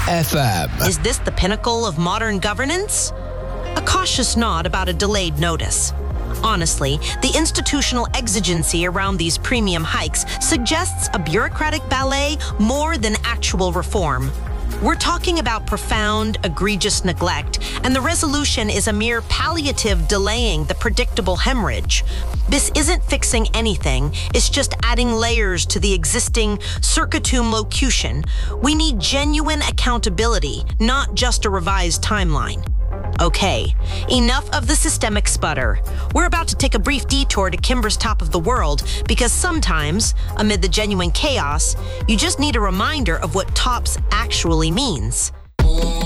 FM. Is this the pinnacle of modern governance? A cautious nod about a delayed notice. Honestly, the institutional exigency around these premium hikes suggests a bureaucratic ballet more than actual reform. We're talking about profound, egregious neglect, and the resolution is a mere palliative delaying the predictable hemorrhage. This isn't fixing anything, it's just adding layers to the existing circuitum locution. We need genuine accountability, not just a revised timeline. Okay, enough of the systemic sputter. We're about to take a brief detour to Kimber's top of the world because sometimes, amid the genuine chaos, you just need a reminder of what tops actually means.